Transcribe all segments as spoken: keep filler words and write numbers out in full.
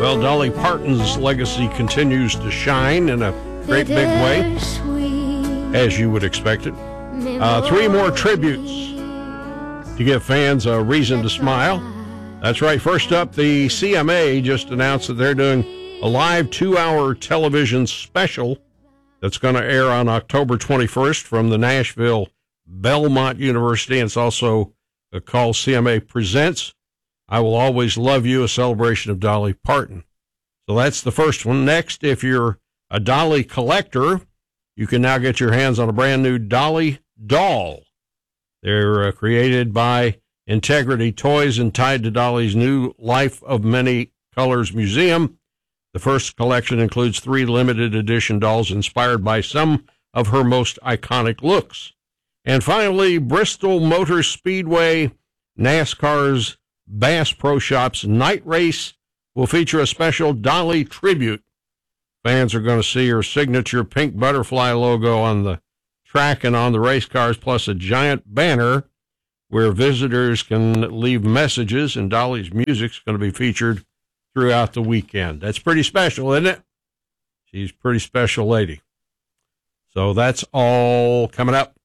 Well, Dolly Parton's legacy continues to shine in a great big way, as you would expect it. Uh, three more tributes to give fans a reason to smile. That's right. First up, the C M A just announced that they're doing a live two-hour television special that's going to air on October twenty-first from the Nashville Belmont University. And it's also called C M A Presents I Will Always Love You, a celebration of Dolly Parton. So that's the first one. Next, if you're a Dolly collector, you can now get your hands on a brand new Dolly doll. They're uh, created by Integrity Toys and tied to Dolly's new Life of Many Colors Museum. The first collection includes three limited edition dolls inspired by some of her most iconic looks. And finally, Bristol Motor Speedway, NASCAR's Bass Pro Shops Night Race will feature a special Dolly tribute. Fans are going to see her signature pink butterfly logo on the track and on the race cars, plus a giant banner where visitors can leave messages, and Dolly's music's going to be featured throughout the weekend. That's pretty special, isn't it? She's a pretty special lady. So that's all coming up.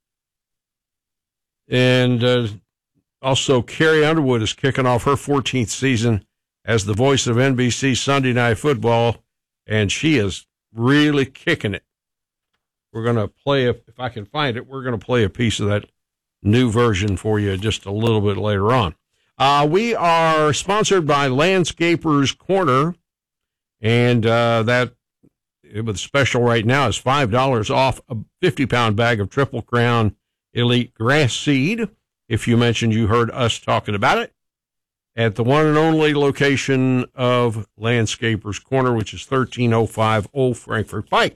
And uh, also, Carrie Underwood is kicking off her fourteenth season as the voice of N B C Sunday Night Football, and she is really kicking it. We're going to play, a, if I can find it, we're going to play a piece of that new version for you just a little bit later on. Uh, we are sponsored by Landscapers Corner, and uh, that with special right now is five dollars off a fifty-pound bag of Triple Crown Elite Grass Seed, if you mentioned you heard us talking about it, at the one and only location of Landscapers Corner, which is thirteen oh five Old Frankfort Pike.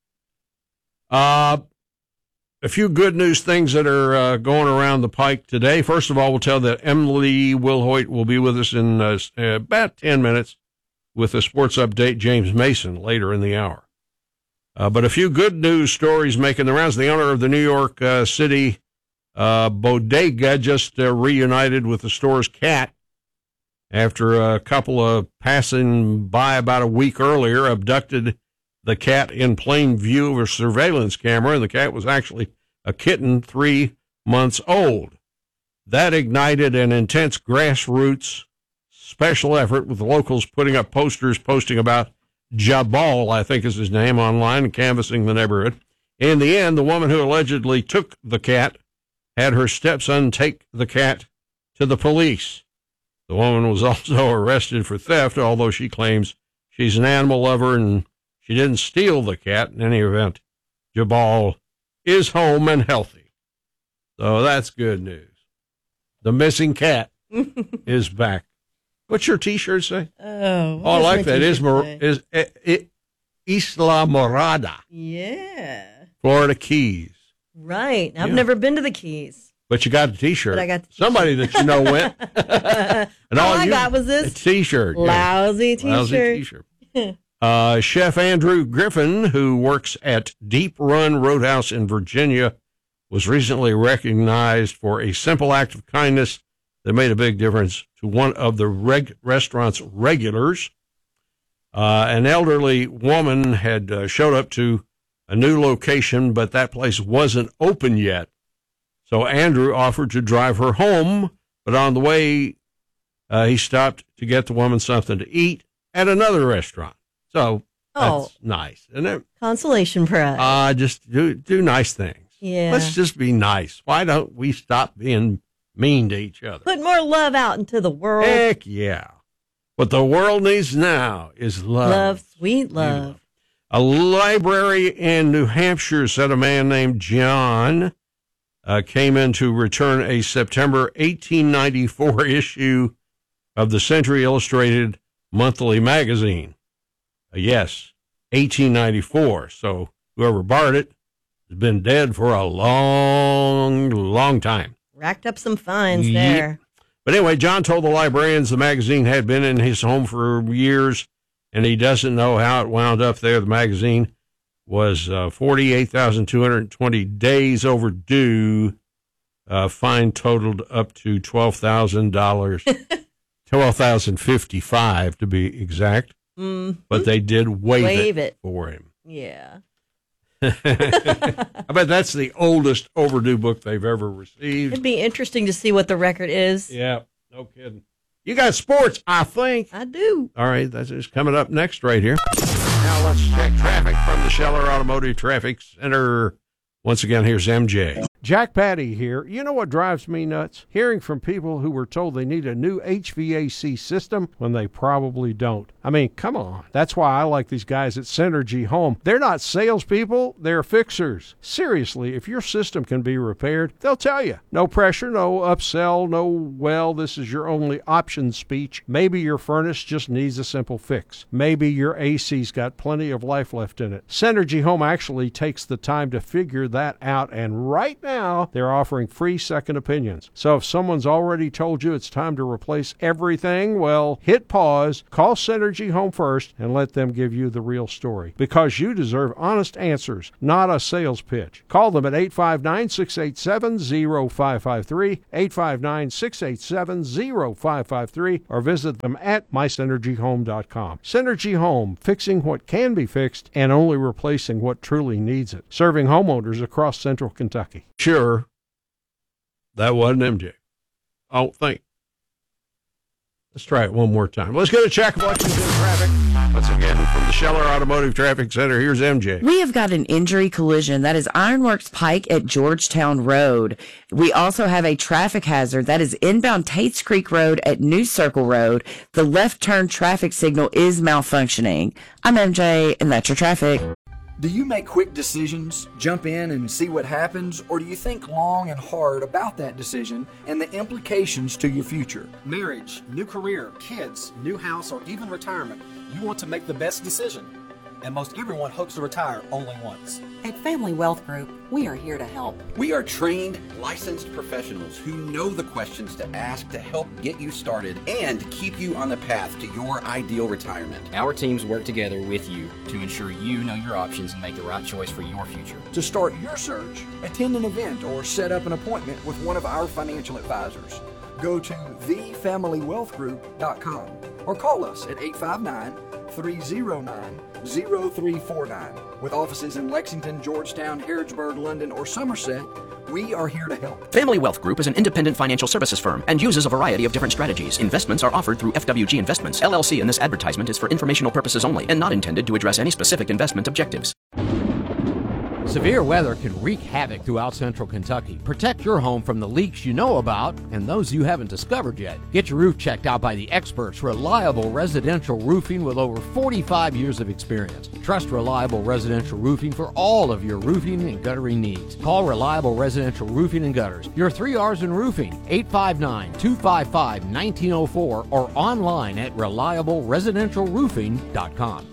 Uh, a few good news things that are uh, going around the Pike today. First of all, we'll tell that Emily Wilhoit will be with us in uh, about ten minutes with a sports update. James Mason later in the hour. Uh, but a few good news stories making the rounds. The owner of the New York uh, City uh, bodega just uh, reunited with the store's cat after a couple of passing by about a week earlier abducted the cat in plain view of a surveillance camera, and the cat was actually a kitten three months old. That ignited an intense grassroots special effort with the locals putting up posters posting about Jabal, I think is his name, online and canvassing the neighborhood. In the end, the woman who allegedly took the cat had her stepson take the cat to the police. The woman was also arrested for theft, although she claims she's an animal lover and she didn't steal the cat. In any event, Jabal is home and healthy. So that's good news. The missing cat is back. What's your T-shirt say? Oh, oh I like that. Is, is, is Isla Morada. Yeah. Florida Keys. Right. I've yeah. never been to the Keys. But you got a T-shirt. But I got the T-shirt. Somebody that you know went. and all, all I got was this T-shirt. Lousy T-shirt. Lousy T-shirt. uh, Chef Andrew Griffin, who works at Deep Run Roadhouse in Virginia, was recently recognized for a simple act of kindness that made a big difference to one of the reg- restaurant's regulars. Uh, an elderly woman had uh, showed up to a new location, but that place wasn't open yet. So Andrew offered to drive her home, but on the way, uh, he stopped to get the woman something to eat at another restaurant. So oh, that's nice, isn't it? Consolation prize. Uh, just do, do nice things. Yeah. Let's just be nice. Why don't we stop being mean to each other? Put more love out into the world. Heck yeah. What the world needs now is love. Love, sweet love. love. A library in New Hampshire said a man named John uh, came in to return a September eighteen ninety-four issue of the Century Illustrated Monthly Magazine. Uh, yes, eighteen ninety-four. So whoever borrowed it has been dead for a long, long time. Racked up some fines yep. there. But anyway, John told the librarians the magazine had been in his home for years, and he doesn't know how it wound up there. The magazine was uh, forty-eight thousand two hundred twenty days overdue. Uh, fine totaled up to twelve thousand dollars, twelve thousand fifty-five to be exact. Mm. but they did waive, Waive it, it. for him. Yeah. I bet that's the oldest overdue book they've ever received. It'd be interesting to see what the record is. Yeah, no kidding. You got sports, I think. I do. All right, that's just coming up next right here. Now let's check traffic from the Scheller Automotive Traffic Center. Once again, here's M J. Jack Patty here. You know what drives me nuts? Hearing from people who were told they need a new H V A C system when they probably don't. I mean, come on. That's why I like these guys at Synergy Home. They're not salespeople, they're fixers. Seriously, if your system can be repaired, they'll tell you. No pressure, no upsell, no, well, this is your only option speech. Maybe your furnace just needs a simple fix. Maybe your A C's got plenty of life left in it. Synergy Home actually takes the time to figure that out, and right now, Now, they're offering free second opinions. So if someone's already told you it's time to replace everything, well, hit pause, call Synergy Home first, and let them give you the real story. Because you deserve honest answers, not a sales pitch. Call them at eight five nine, six eight seven, zero five five three, eight five nine, six eight seven, zero five five three, or visit them at my synergy home dot com. Synergy Home, fixing what can be fixed and only replacing what truly needs it. Serving homeowners across central Kentucky. Sure, that wasn't M J. I don't think. Let's try it one more time. Let's go to check Lexington traffic. Once again, from the Scheller Automotive Traffic Center, here's M J. We have got an injury collision. That is Ironworks Pike at Georgetown Road. We also have a traffic hazard. That is inbound Tates Creek Road at New Circle Road. The left turn traffic signal is malfunctioning. I'm M J, and that's your traffic. Do you make quick decisions, jump in and see what happens, or do you think long and hard about that decision and the implications to your future? Marriage, new career, kids, new house, or even retirement. You want to make the best decision. And most everyone hopes to retire only once. At Family Wealth Group, we are here to help. We are trained, licensed professionals who know the questions to ask to help get you started and keep you on the path to your ideal retirement. Our teams work together with you to ensure you know your options and make the right choice for your future. To start your search, attend an event or set up an appointment with one of our financial advisors. Go to the family wealth group dot com or call us at eight five nine, three oh nine, oh three four nine. With offices in Lexington, Georgetown, Harrodsburg, London, or Somerset, we are here to help. Family Wealth Group is an independent financial services firm and uses a variety of different strategies. Investments are offered through F W G Investments, L L C, and this advertisement is for informational purposes only and not intended to address any specific investment objectives. Severe weather can wreak havoc throughout central Kentucky. Protect your home from the leaks you know about and those you haven't discovered yet. Get your roof checked out by the experts, Reliable Residential Roofing, with over forty-five years of experience. Trust Reliable Residential Roofing for all of your roofing and guttering needs. Call Reliable Residential Roofing and Gutters, your three R's in roofing, eight five nine, two five five, one nine zero four, or online at reliable residential roofing dot com.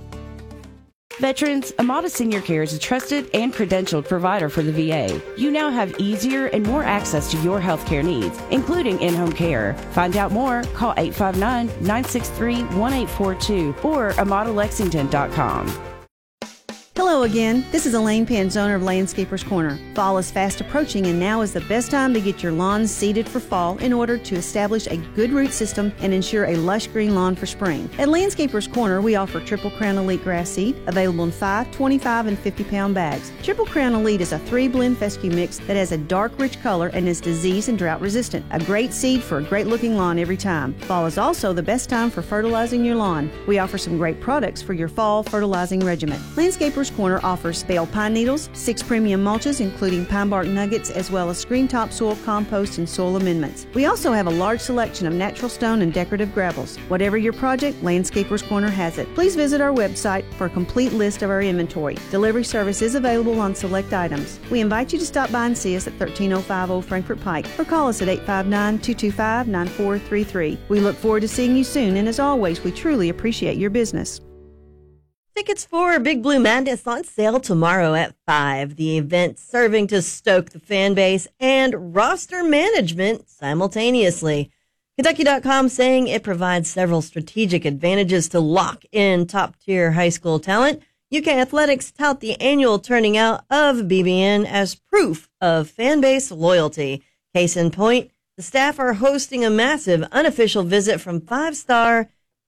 Veterans, Amada Senior Care is a trusted and credentialed provider for the V A. You now have easier and more access to your health care needs, including in-home care. Find out more, call eight five nine, nine six three, one eight four two or amada lexington dot com. Hello again. This is Elaine Panzona of Landscapers Corner. Fall is fast approaching, and now is the best time to get your lawns seeded for fall in order to establish a good root system and ensure a lush green lawn for spring. At Landscapers Corner, we offer Triple Crown Elite grass seed, available in five, twenty-five, and fifty pound bags. Triple Crown Elite is a three-blend fescue mix that has a dark, rich color and is disease and drought resistant. A great seed for a great-looking lawn every time. Fall is also the best time for fertilizing your lawn. We offer some great products for your fall fertilizing regimen. Landscapers Corner offers bale pine needles, six premium mulches including pine bark nuggets, as well as screen topsoil, compost, and soil amendments. We also have a large selection of natural stone and decorative gravels. Whatever your project, Landscapers Corner has it. Please visit our website for a complete list of our inventory. Delivery service is available on select items. We invite you to stop by and see us at thirteen oh five Old Frankfort Pike or call us at eight five nine, two two five, nine four three three. We look forward to seeing you soon, and as always, we truly appreciate your business. Tickets for Big Blue Madness on sale tomorrow at five. The event serving to stoke the fan base and roster management simultaneously. Kentucky dot com saying it provides several strategic advantages to lock in top-tier high school talent. U K Athletics tout the annual turning out of B B N as proof of fan base loyalty. Case in point, the staff are hosting a massive unofficial visit from five-star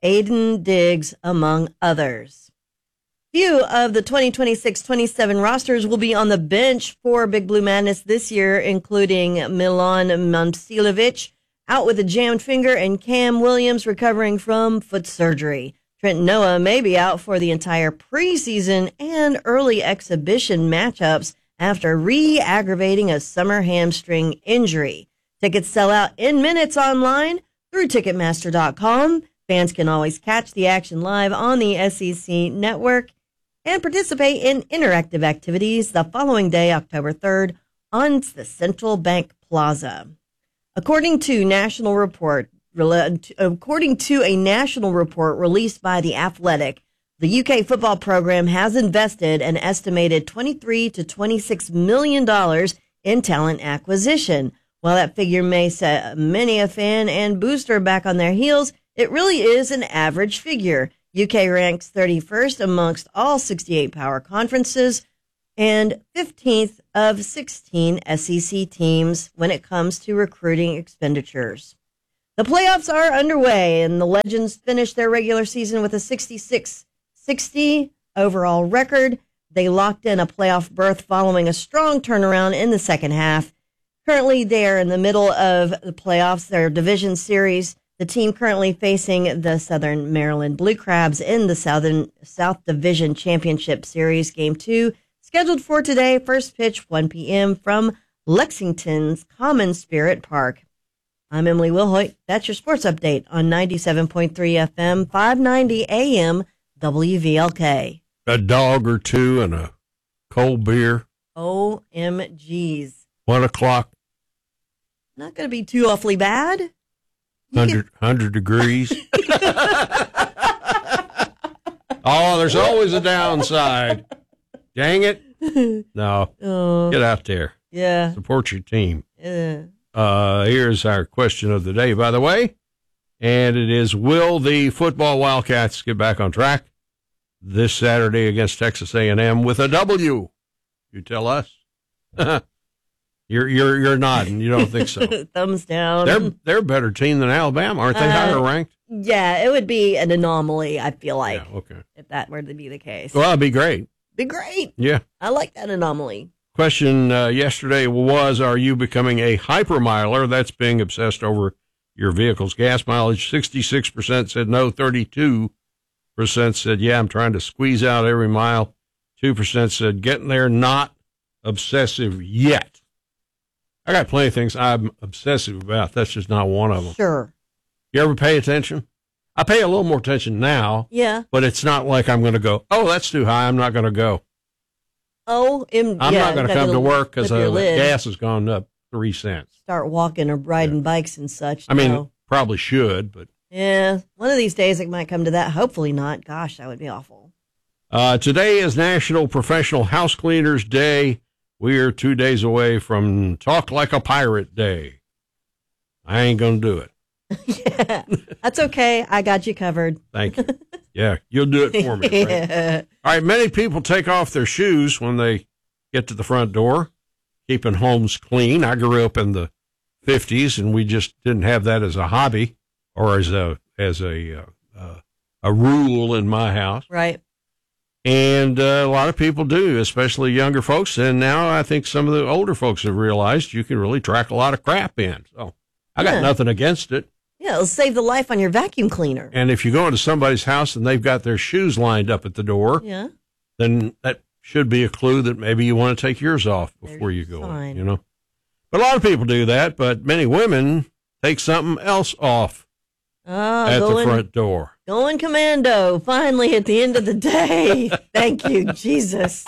Aiden Diggs, among others. Few of the twenty twenty-six twenty-seven rosters will be on the bench for Big Blue Madness this year, including Milan Momcilovic, out with a jammed finger, and Cam Williams recovering from foot surgery. Trent Noah may be out for the entire preseason and early exhibition matchups after re-aggravating a summer hamstring injury. Tickets sell out in minutes online through Ticketmaster dot com. Fans can always catch the action live on the S E C network and participate in interactive activities the following day, October third, on the Central Bank Plaza. According to national report, according to a national report released by The Athletic, the U K football program has invested an estimated twenty-three to twenty-six million dollars in talent acquisition. While that figure may set many a fan and booster back on their heels, it really is an average figure. U K ranks thirty-first amongst all sixty-eight power conferences and fifteenth of sixteen S E C teams when it comes to recruiting expenditures. The playoffs are underway, and the Legends finished their regular season with a sixty-six sixty overall record. They locked in a playoff berth following a strong turnaround in the second half. Currently, they are in the middle of the playoffs, their division series. The team currently facing the Southern Maryland Blue Crabs in the Southern South Division Championship Series, Game two, scheduled for today, first pitch one p.m. from Lexington's Common Spirit Park. I'm Emily Wilhoit. That's your sports update on ninety-seven point three F M, five ninety A M, W V L K. A dog or two and a cold beer. O M Gs. One o'clock. Not going to be too awfully bad. Hundred hundred degrees. Oh, there's always a downside. Dang it. No. Oh. Get out there. Yeah. Support your team. Yeah. Uh, here's our question of the day, by the way. And it is, will the football Wildcats get back on track this Saturday against Texas A and M with a W? You tell us. You're you're you're nodding. You don't think so? Thumbs down. They're they're a better team than Alabama, aren't they? Uh, higher ranked? Yeah, it would be an anomaly, I feel like. Yeah, okay. If that were to be the case. Well, it'd be great. Be great. Yeah. I like that anomaly. Question uh, yesterday was, are you becoming a hypermiler? That's being obsessed over your vehicle's gas mileage. sixty-six percent said no. thirty-two percent said, yeah, I'm trying to squeeze out every mile. two percent said, getting there, not obsessive yet. I got plenty of things I'm obsessive about. That's just not one of them. Sure. You ever pay attention? I pay a little more attention now. Yeah. But it's not like I'm going to go, oh, that's too high. I'm not going to go. Oh, im- I'm yeah, not going to come to work because uh, lid. gas has gone up three cents. Start walking or riding yeah. bikes and such. I mean, no. probably should, but. Yeah. One of these days it might come to that. Hopefully not. Gosh, that would be awful. Uh, today is National Professional House Cleaners Day. We are two days away from Talk Like a Pirate Day. I ain't going to do it. Yeah, that's okay. I got you covered. Thank you. Yeah, you'll do it for me. Right? Yeah. All right, many people take off their shoes when they get to the front door, keeping homes clean. I grew up in the fifties, and we just didn't have that as a hobby or as a as a uh, uh, a rule in my house. Right. And uh, a lot of people do, especially younger folks. And now I think some of the older folks have realized you can really track a lot of crap in. So I got yeah. nothing against it. Yeah, it'll save the life on your vacuum cleaner. And if you go into somebody's house and they've got their shoes lined up at the door, yeah. then that should be a clue that maybe you want to take yours off before There's you go in, you know. But a lot of people do that, but many women take something else off oh, at going, the front door. Going commando, finally at the end of the day. Thank you, Jesus.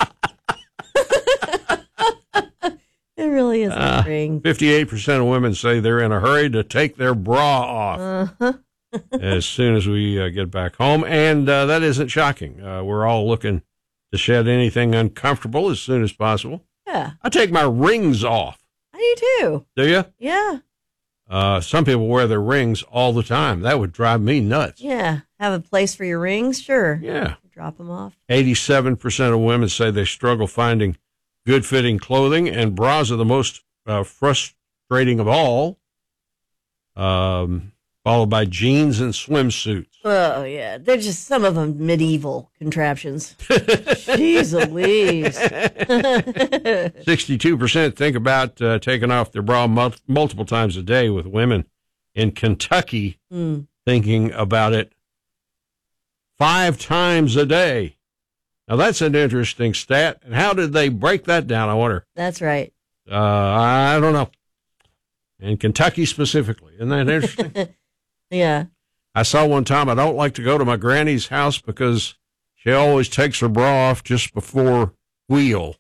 It really is a ring. Uh, fifty-eight percent of women say they're in a hurry to take their bra off uh-huh. as soon as we uh, get back home. And uh, that isn't shocking. Uh, we're all looking to shed anything uncomfortable as soon as possible. Yeah. I take my rings off. I do too. Do you? Yeah. Uh, some people wear their rings all the time. That would drive me nuts. Yeah. Have a place for your rings? Sure. Yeah. Drop them off. eighty-seven percent of women say they struggle finding good-fitting clothing, and bras are the most uh, frustrating of all. Um, followed by jeans and swimsuits. Oh, yeah. They're just some of them medieval contraptions. Jeez Louise. sixty-two percent think about uh, taking off their bra mul- multiple times a day, with women in Kentucky Mm. thinking about it five times a day. Now, that's an interesting stat. And how did they break that down, I wonder? That's right. Uh, I don't know. In Kentucky specifically. Isn't that interesting? Yeah. I saw one time, I don't like to go to my granny's house because she always takes her bra off just before wheel.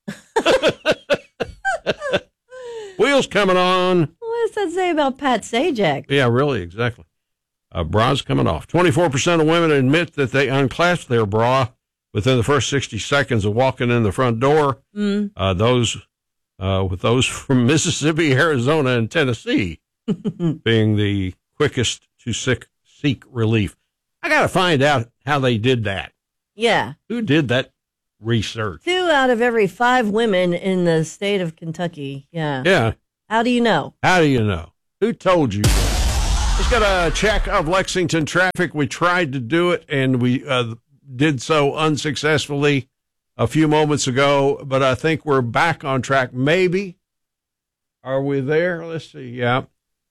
Wheel's coming on. What does that say about Pat Sajak? Yeah, really, exactly. Uh, bra's coming off. twenty-four percent of women admit that they unclasp their bra within the first sixty seconds of walking in the front door. Mm. Uh, those, uh, with those from Mississippi, Arizona, and Tennessee being the quickest to sick, seek relief. I got to find out how they did that. Yeah. Who did that research? Two out of every five women in the state of Kentucky. Yeah. Yeah. How do you know? How do you know? Who told you? Let's get a check of Lexington traffic. We tried to do it, and we uh, did so unsuccessfully a few moments ago, but I think we're back on track. Maybe. Are we there? Let's see. Yeah.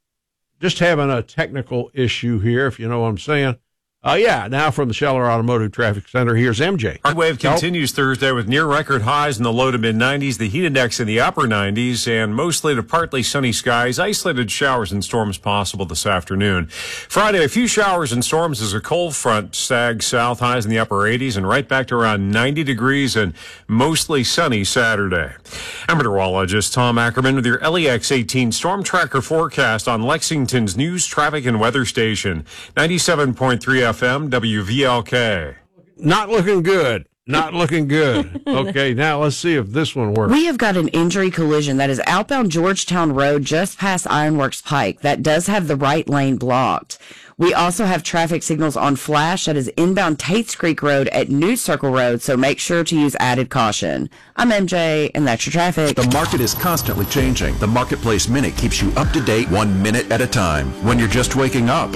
Just having a technical issue here, if you know what I'm saying. Uh, yeah, now from the Scheller Automotive Traffic Center, here's M J. Heat wave continues Thursday with near record highs in the low to mid nineties, the heat index in the upper nineties, and mostly to partly sunny skies. Isolated showers and storms possible this afternoon. Friday, a few showers and storms as a cold front sags south, highs in the upper eighties, and right back to around ninety degrees and mostly sunny Saturday. I'm meteorologist Tom Ackerman with your L E X eighteen Storm Tracker forecast on Lexington's news, traffic, and weather station, ninety-seven point three F M W V L K. Not looking good. Not looking good. Okay, now let's see if this one works. We have got an injury collision that is outbound Georgetown Road just past Ironworks Pike. That does have the right lane blocked. We also have traffic signals on flash that is inbound Tates Creek Road at New Circle Road, so make sure to use added caution. I'm M J, and that's your traffic. The market is constantly changing. The Marketplace Minute keeps you up to date one minute at a time. When you're just waking up,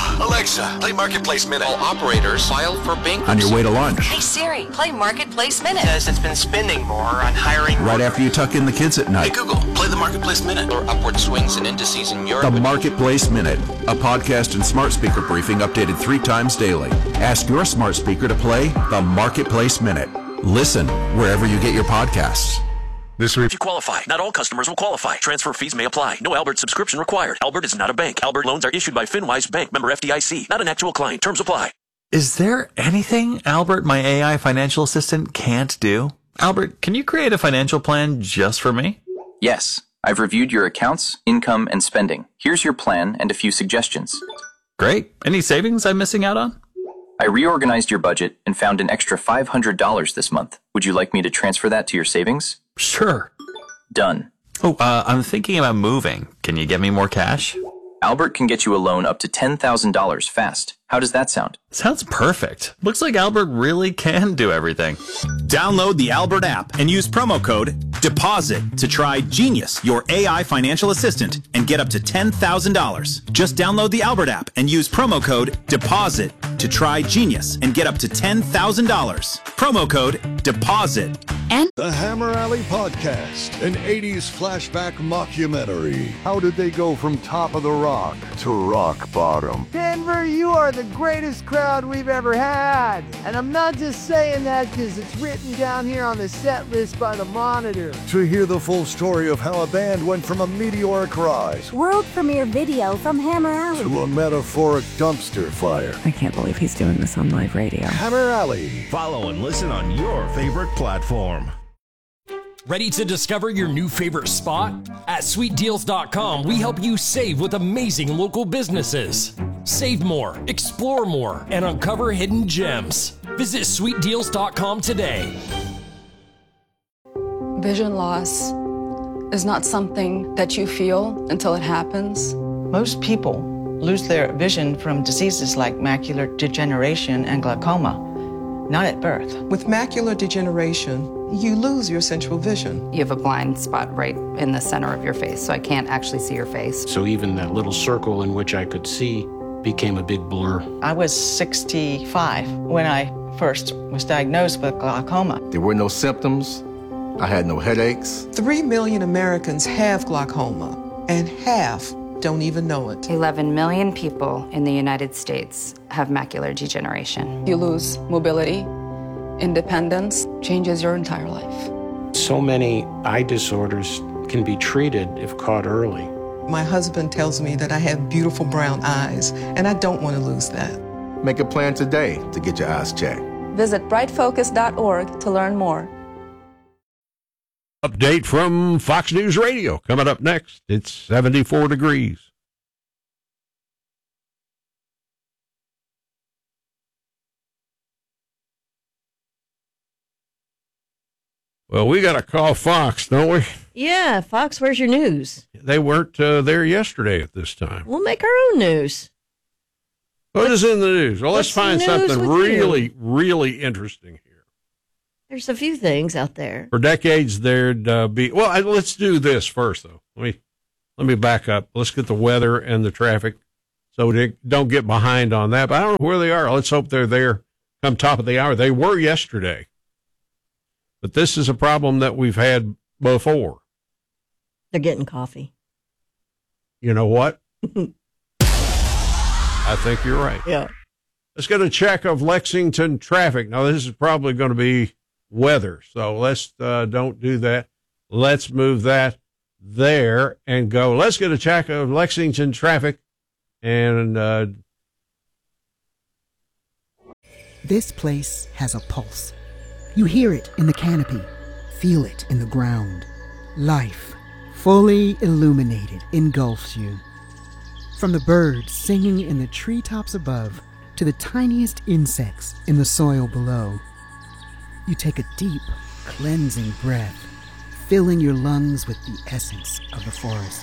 Alexa, play Marketplace Minute. All operators file for bankruptcy. on your way to lunch, Hey Siri, play Marketplace Minute. Says it's been spending more on hiring. right after you tuck in the kids at Hey night. Google, play the Marketplace Minute. Or upward swings in indices in Europe. The Marketplace Minute, a podcast and smart speaker briefing updated three times daily. Ask your smart speaker to play the Marketplace Minute. Listen wherever you get your podcasts. This week, you qualify. Not all customers will qualify. Transfer fees may apply. No Albert subscription required. Albert is not a bank. Albert loans are issued by FinWise Bank, member F D I C. Not an actual client. Terms apply. Is there anything Albert, my A I financial assistant, can't do? Albert, can you create a financial plan just for me? Yes. I've reviewed your accounts, income, and spending. Here's your plan and a few suggestions. Great. Any savings I'm missing out on? I reorganized your budget and found an extra five hundred dollars this month. Would you like me to transfer that to your savings? Sure. Done. Oh, uh, I'm thinking about moving. Can you get me more cash? Albert can get you a loan up to ten thousand dollars fast. How does that sound? Sounds perfect. Looks like Albert really can do everything. Download the Albert app and use promo code DEPOSIT to try Genius, your A I financial assistant, and get up to ten thousand dollars. Just download the Albert app and use promo code DEPOSIT to try Genius and get up to ten thousand dollars. Promo code DEPOSIT. And the Hammer Alley Podcast, an eighties flashback mockumentary. How did they go from top of the rock to rock bottom? Denver, you are the greatest crowd we've ever had. And I'm not just saying that because it's written down here on the set list by the Monitor. To hear the full story of how a band went from a meteoric rise World premiere video from Hammer Alley to a metaphoric dumpster fire. I can't believe he's doing this on live radio. Hammer Alley. Follow and listen on your favorite platform. Ready to discover your new favorite spot? At sweet deals dot com, we help you save with amazing local businesses. Save more, explore more, and uncover hidden gems. Visit sweet deals dot com today. Vision loss is not something that you feel until it happens. Most people lose their vision from diseases like macular degeneration and glaucoma, not at birth. With macular degeneration, you lose your central vision. You have a blind spot right in the center of your face, so I can't actually see your face. So even that little circle in which I could see became a big blur. I was sixty-five when I first was diagnosed with glaucoma. There were no symptoms. I had no headaches. Three million Americans have glaucoma, and half don't even know it. eleven million people in the United States have macular degeneration. You lose mobility, independence, changes your entire life. So many eye disorders can be treated if caught early. My husband tells me that I have beautiful brown eyes, and I don't want to lose that. Make a plan today to get your eyes checked. Visit bright focus dot org to learn more. Update from Fox News Radio. Coming up next, it's seventy-four degrees. Well, we got to call Fox, don't we? Yeah, Fox, where's your news? They weren't uh, there yesterday at this time. We'll make our own news. What is in the news? Well, let's find something really, you? really interesting here. There's a few things out there. For decades, there'd uh, be... Well, I, let's do this first, though. Let me let me back up. Let's get the weather and the traffic so they don't get behind on that. But I don't know where they are. Let's hope they're there come top of the hour. They were yesterday. But this is a problem that we've had before. They're getting coffee. You know what? I think you're right. Yeah. Let's get a check of Lexington traffic. Now, this is probably going to be weather, so let's uh, don't do that. Let's move that there and go. Let's get a check of Lexington traffic. And uh, this place has a pulse. You hear it in the canopy, feel it in the ground. Life, fully illuminated, engulfs you. From the birds singing in the treetops above to the tiniest insects in the soil below, you take a deep, cleansing breath, filling your lungs with the essence of the forest.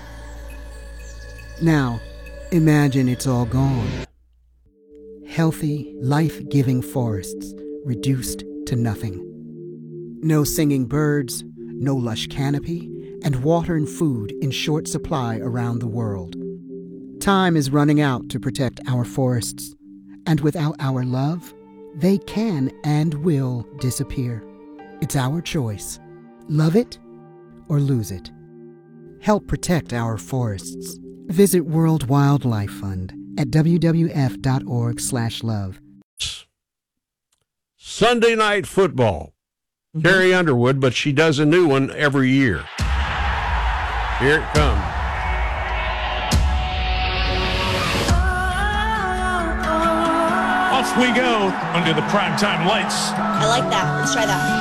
Now, imagine it's all gone. Healthy, life-giving forests reduced to nothing. No singing birds, no lush canopy, and water and food in short supply around the world. Time is running out to protect our forests, and without our love, they can and will disappear. It's our choice. Love it or lose it. Help protect our forests. Visit World Wildlife Fund at w w f dot org slash love. Sunday Night Football. Mm-hmm. Carrie Underwood, but she does a new one every year. Here it comes. Off we go under the primetime lights. I like that. Let's try that.